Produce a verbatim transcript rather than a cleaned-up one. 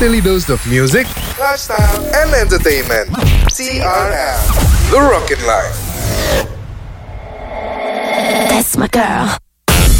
daily dose of music, lifestyle, and entertainment. T R L, The Rockin' Life. That's my girl.